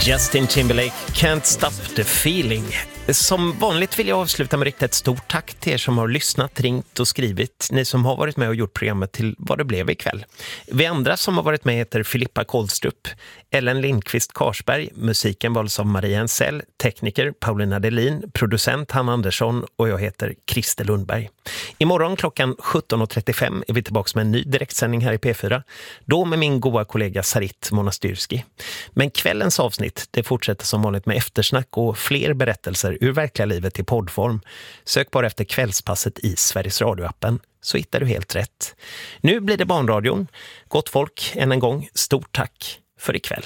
Justin Timberlake, Can't Stop the Feeling. Som vanligt vill jag avsluta med riktigt ett stort tack till er som har lyssnat, ringt och skrivit. Ni som har varit med och gjort programmet till vad det blev ikväll. Vi andra som har varit med heter Filippa Kohlstrup, Ellen Lindqvist Karsberg, musiken valdes av Maria Ensell, tekniker Paulina Delin, producent Hanna Andersson och jag heter Christer Lundberg. Imorgon klockan 17.35 är vi tillbaka med en ny direktsändning här i P4. Då med min goda kollega Sarit Monastyrski. Men kvällens avsnitt, det fortsätter som vanligt med eftersnack och fler berättelser ur verkliga livet i poddform. Sök bara efter Kvällspasset i Sveriges Radio-appen så hittar du helt rätt. Nu blir det Barnradion. Gott folk, än en gång, stort tack för ikväll.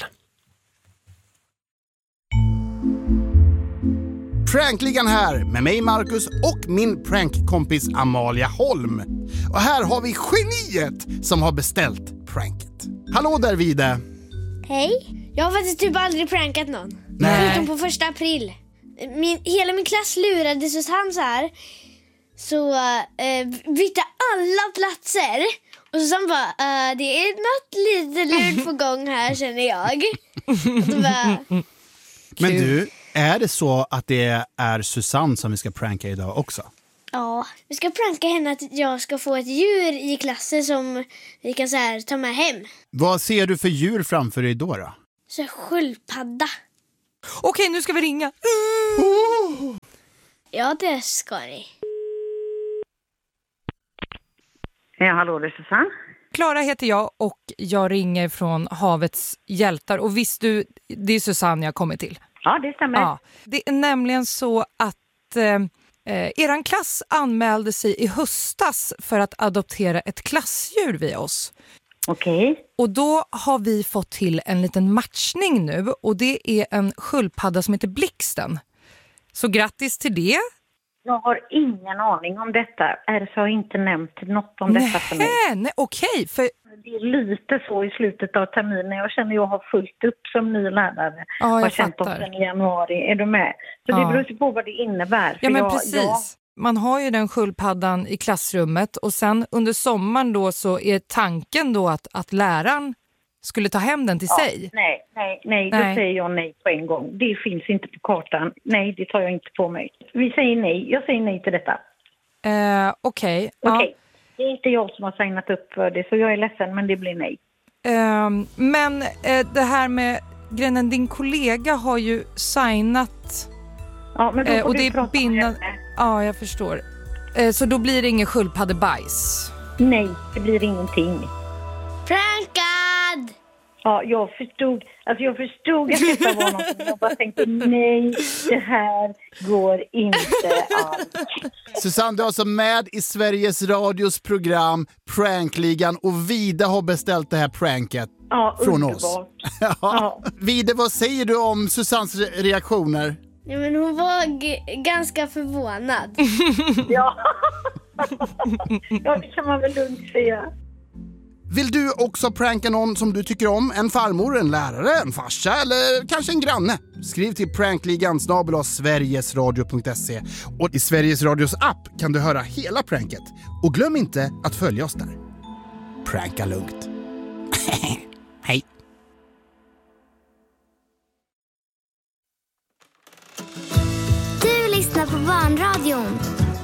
Prankligan här med mig Marcus och min prankkompis Amalia Holm. Och här har vi geniet som har beställt pranket. Hallå där, Vide. Hej. Jag har faktiskt typ aldrig prankat någon. Nej. Förutom på 1 april. Hela min klass lurade Susanne så här. Så bytte alla platser. Och Susanne bara, det är något lite lurt på gång här, känner jag. Och då bara... Men du, är det så att det är Susanne som vi ska pranka idag också? Ja, vi ska pranka henne att jag ska få ett djur i klassen som vi kan så här ta med hem. Vad ser du för djur framför dig då? Så sköldpadda. Okej, nu ska vi ringa. Ja, det ska ni. Ja, hallå, det är Susanne. Klara heter jag och jag ringer från Havets hjältar. Och visst du, det är Susanne jag kommer till. Ja, det stämmer. Ja, det är nämligen så att eran klass anmälde sig i höstas för att adoptera ett klassdjur via oss. Okej. Och då har vi fått till en liten matchning nu och det är en sköldpadda som heter Blixten. Så grattis till det. Jag har ingen aning om detta. RS har inte nämnt något om detta för mig. Nej, okej. För... Det är lite så i slutet av terminen. Jag känner att jag har fullt upp som ny lärare. Ja, jag känt om fattar. sen i januari. Är du med? Så det beror ju på vad det innebär. Ja, men precis. Man har ju den sköldpaddan i klassrummet och sen under sommaren då så är tanken då att läraren skulle ta hem den till sig. Nej, då säger jag nej på en gång. Det finns inte på kartan. Nej, det tar jag inte på mig. Vi säger nej. Jag säger nej till detta. Okej. Okej. Det är inte jag som har signat upp för det, så jag är ledsen, men det blir nej. Men det här med grejen, din kollega har ju signat. Ja, men då får och du det är prata med henne. Ja, jag förstår. Så då blir det ingen sköldpaddebajs. Nej, det blir ingenting. Prankad! Ja, jag förstod att detta var något. Jag bara tänkte, nej, det här går inte alls. Susanne, du är alltså med i Sveriges Radios program Prankligan och Vida har beställt det här pranket från oss. Ja. Vida, vad säger du om Susannes reaktioner? Ja, men hon var ganska förvånad. Ja, det kan man väl lugnt säga. Vill du också pranka någon som du tycker om? En farmor, en lärare, en farsa eller kanske en granne? Skriv till prankligan@sverigesradio.se. Och i Sveriges Radios app kan du höra hela pranket. Och glöm inte att följa oss där. Pranka lugnt. Hej. Du lyssnar på Barnradion.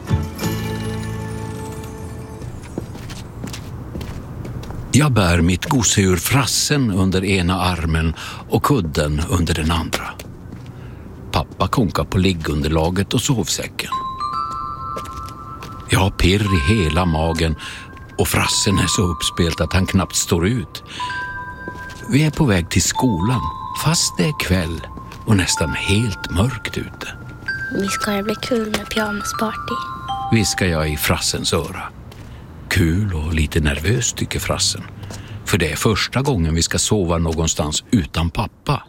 Jag bär mitt gosedjur Frassen under ena armen och kudden under den andra. Pappa konkar på liggunderlaget och sovsäcken. Jag har pirr i hela magen och Frassen är så uppspelt att han knappt står ut. Vi är på väg till skolan fast det är kväll och nästan helt mörkt ute. Visst ska det bli kul med pyjamasparty. Viskar jag i Frassens öra. Kul och lite nervös tycker Frassen. För det är första gången vi ska sova någonstans utan pappa.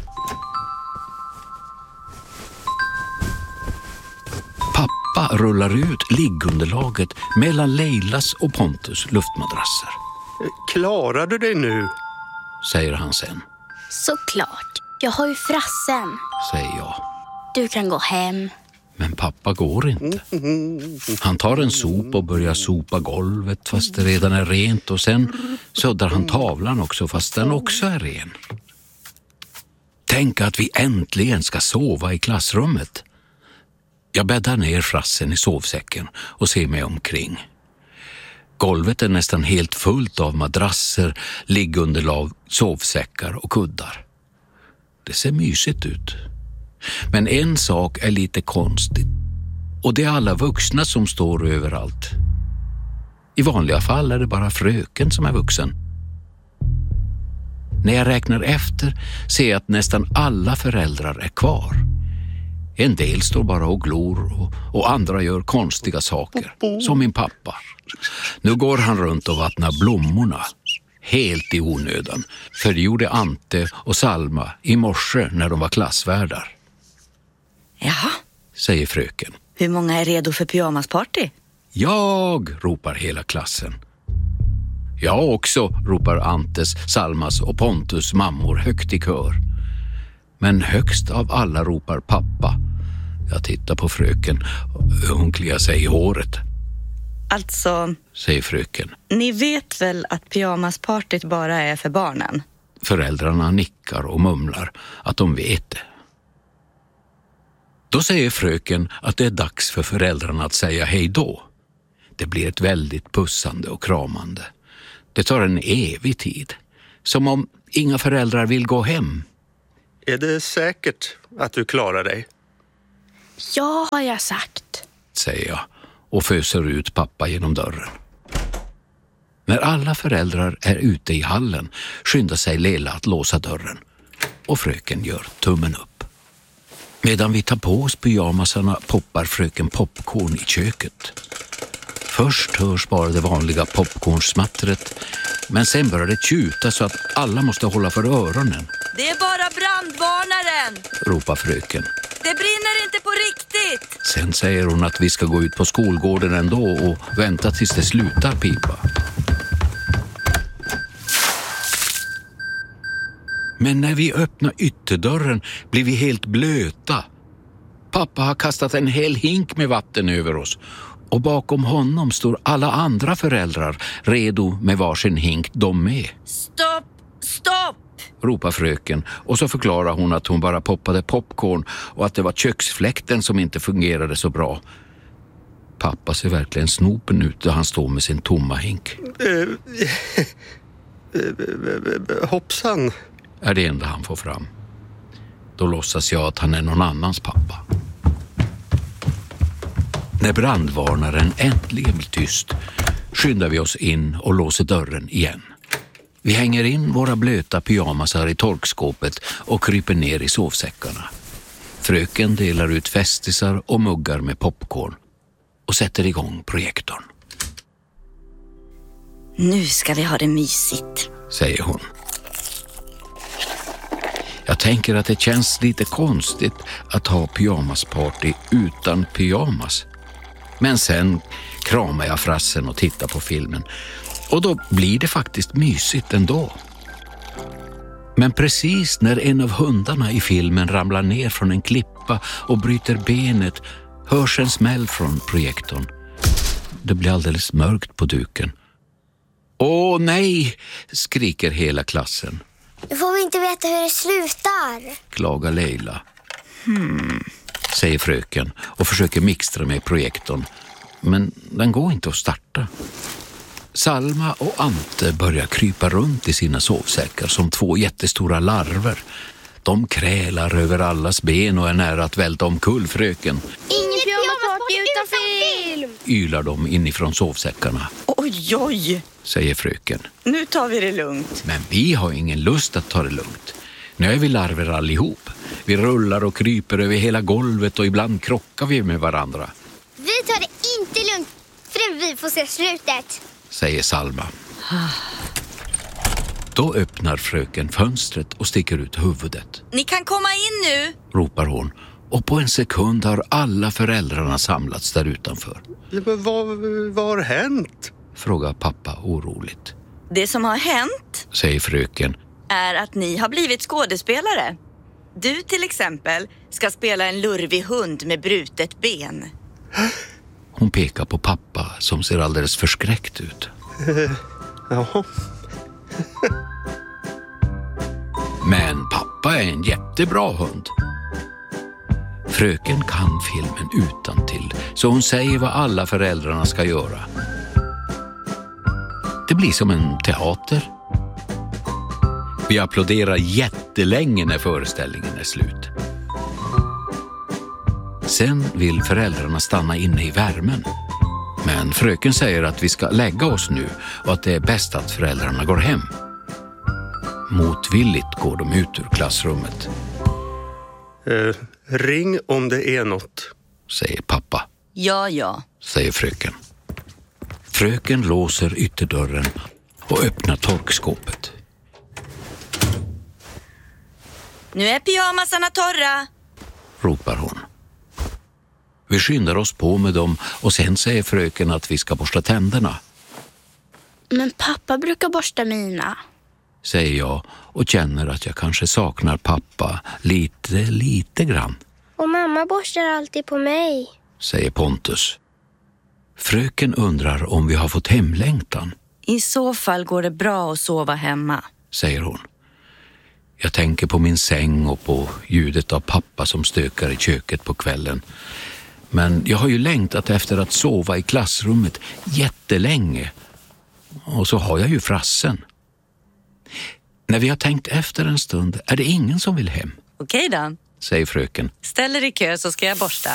Pappa rullar ut liggunderlaget mellan Leilas och Pontus luftmadrasser. Klarar du dig nu? Säger han sen. Såklart. Jag har ju Frassen. Säger jag. Du kan gå hem. Men pappa går inte. Han tar en sop och börjar sopa golvet fast det redan är rent. Och sen suddar han tavlan också fast den också är ren. tänka att vi äntligen ska sova i klassrummet. Jag bäddar ner frassen i sovsäcken och ser mig omkring. Golvet är nästan helt fullt av madrasser, liggunderlag, sovsäckar och kuddar. Det ser mysigt ut. Men en sak är lite konstigt. Och det är alla vuxna som står överallt. I vanliga fall är det bara fröken som är vuxen. När jag räknar efter ser jag att nästan alla föräldrar är kvar. En del står bara och glor och andra gör konstiga saker, som min pappa. Nu går han runt och vattnar blommorna, helt i onödan. För det gjorde Ante och Salma i morse när de var klassvärdar. Jaha, säger fröken. Hur många är redo för pyjamasparty? Jag, ropar hela klassen. Jag också, ropar Antes, Salmas och Pontus mammor högt i kör. Men högst av alla ropar pappa. Jag tittar på fröken och hon kliar sig i håret. Alltså, säger fröken. Ni vet väl att pyjamaspartyt bara är för barnen? Föräldrarna nickar och mumlar att de vet det. Då säger fröken att det är dags för föräldrarna att säga hej då. Det blir ett väldigt pussande och kramande. Det tar en evig tid. Som om inga föräldrar vill gå hem. Är det säkert att du klarar dig? Ja, har jag sagt, säger jag och föser ut pappa genom dörren. När alla föräldrar är ute i hallen skyndar sig Lela att låsa dörren. Och fröken gör tummen upp. Medan vi tar på oss pyjamasarna poppar fröken popcorn i köket. Först hörs bara det vanliga popcornsmattret, men sen börjar det tjuta så att alla måste hålla för öronen. Det är bara brandvarnaren, ropar fröken. Det brinner inte på riktigt. Sen säger hon att vi ska gå ut på skolgården ändå och vänta tills det slutar pipa. Men när vi öppnar ytterdörren blir vi helt blöta. Pappa har kastat en hel hink med vatten över oss. Och bakom honom står alla andra föräldrar redo med varsin hink de med. Stopp! Ropar fröken och så förklarar hon att hon bara poppade popcorn och att det var köksfläkten som inte fungerade så bra. Pappa ser verkligen snopen ut där han står med sin tomma hink. Hoppsan, är det enda han får fram. Då låtsas jag att han är någon annans pappa. När brandvarnaren äntligen blir tyst skyndar vi oss in och låser dörren igen. Vi hänger in våra blöta pyjamasar i torkskåpet och kryper ner i sovsäckarna. Fröken delar ut festisar och muggar med popcorn och sätter igång projektorn. Nu ska vi ha det mysigt, säger hon. Jag tänker att det känns lite konstigt att ha pyjamasparty utan pyjamas. Men sen kramar jag frassen och tittar på filmen. Och då blir det faktiskt mysigt ändå. Men precis när en av hundarna i filmen ramlar ner från en klippa och bryter benet hörs en smäll från projektorn. Det blir alldeles mörkt på duken. Åh nej, skriker hela klassen. Nu får vi inte veta hur det slutar, klagar Leila. Säger fröken och försöker mixtra med projektorn. Men den går inte att starta. Salma och Ante börjar krypa runt i sina sovsäckar som två jättestora larver. De krälar över allas ben och är nära att välta omkull fröken. Ingen pyjamasparty utan film! Ylar de inifrån sovsäckarna. Oj, säger fröken. nu tar vi det lugnt. Men vi har ingen lust att ta det lugnt. Nu är vi larver allihop. Vi rullar och kryper över hela golvet och ibland krockar vi med varandra. Vi tar det inte lugnt förrän vi får se slutet, säger Salma. Då öppnar fröken fönstret och sticker ut huvudet. Ni kan komma in nu, ropar hon. Och på en sekund har alla föräldrarna samlats där utanför. Men vad har hänt? Frågar pappa oroligt. Det som har hänt, säger fröken, är att ni har blivit skådespelare. Du till exempel ska spela en lurvig hund med brutet ben. Hon pekar på pappa som ser alldeles förskräckt ut. Jaha. Men pappa Pappa är en jättebra hund. Fröken kan filmen utantill, så hon säger vad alla föräldrarna ska göra. Det blir som en teater. Vi applåderar jättelänge när föreställningen är slut. Sen vill föräldrarna stanna inne i värmen. Men fröken säger att vi ska lägga oss nu och att det är bäst att föräldrarna går hem. Motvilligt går de ut ur klassrummet. Ring om det är något, säger pappa. Ja, säger fröken. Fröken låser ytterdörren och öppnar torkskåpet. Nu är pyjamasarna torra, ropar hon. Vi skyndar oss på med dem och sen säger fröken att vi ska borsta tänderna. Men pappa brukar borsta mina, säger jag och känner att jag kanske saknar pappa lite grann. Och mamma borstar alltid på mig, säger Pontus. Fröken undrar om vi har fått hemlängtan. I så fall går det bra att sova hemma, säger hon. Jag tänker på min säng och på ljudet av pappa som stökar i köket på kvällen. Men jag har ju längtat efter att sova i klassrummet jättelänge. Och så har jag ju frassen. När vi har tänkt efter en stund är det ingen som vill hem. Okej då, säger fröken. Ställ er i kö så ska jag borsta.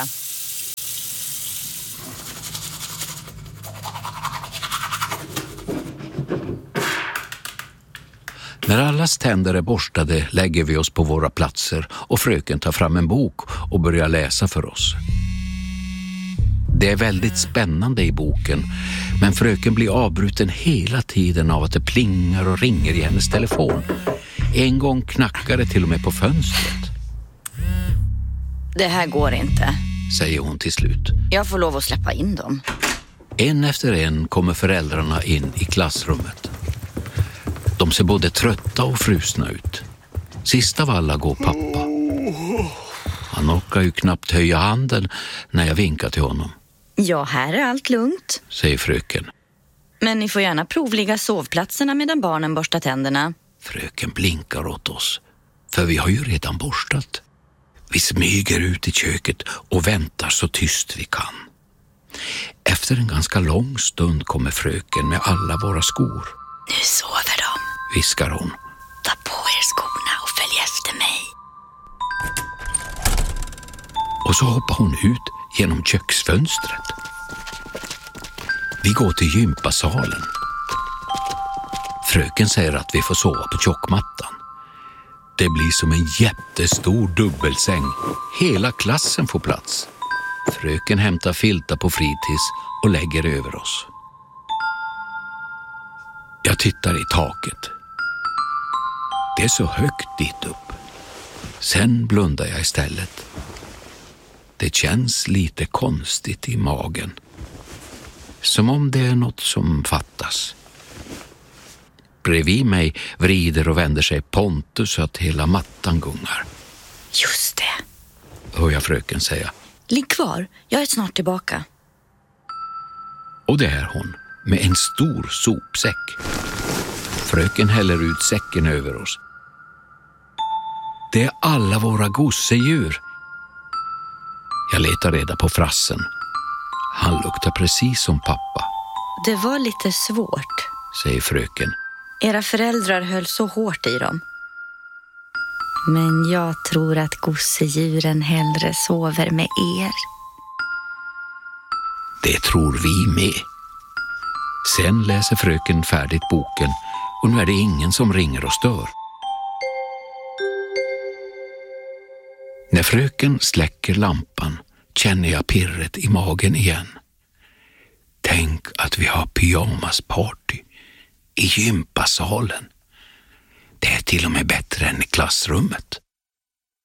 När allas tänder är borstade lägger vi oss på våra platser och fröken tar fram en bok och börjar läsa för oss. Det är väldigt spännande i boken, men fröken blir avbruten hela tiden av att det plingar och ringer i hennes telefon. En gång knackar det till och med på fönstret. Det här går inte, säger hon till slut. Jag får lov att släppa in dem. En efter en kommer föräldrarna in i klassrummet. De ser både trötta och frusna ut. Sist av alla går pappa. Han orkar ju knappt höja handen när jag vinkar till honom. Ja, här är allt lugnt, säger fröken. Men ni får gärna provligga sovplatserna medan barnen borstar tänderna. Fröken blinkar åt oss, för vi har ju redan borstat. Vi smyger ut i köket och väntar så tyst vi kan. Efter en ganska lång stund kommer fröken med alla våra skor. Nu sover de, viskar hon. Ta på er skorna och följ efter mig. Och så hoppar hon ut genom köksfönstret. Vi går till gympasalen. Fröken säger att vi får sova på tjockmattan. Det blir som en jättestor dubbelsäng. Hela klassen får plats. Fröken hämtar filtar på fritids och lägger över oss. Jag tittar i taket. Det är så högt dit upp. Sen blundar jag istället. Det känns lite konstigt i magen. Som om det är något som fattas. Bredvid mig vrider och vänder sig Pontus så att hela mattan gungar. Just det, hör jag fröken säga. Ligg kvar, jag är snart tillbaka. Och det är hon, med en stor sopsäck. Fröken häller ut säcken över oss. Det är alla våra gosedjur. Jag letar reda på frassen. Han luktar precis som pappa. Det var lite svårt, säger fröken. Era föräldrar höll så hårt i dem. Men jag tror att gosedjuren hellre sover med er. Det tror vi med. Sen läser fröken färdigt boken och nu är det ingen som ringer och stör. När fröken släcker lampan känner jag pirret i magen igen. Tänk att vi har pyjamasparty i gympasalen. Det är till och med bättre än i klassrummet.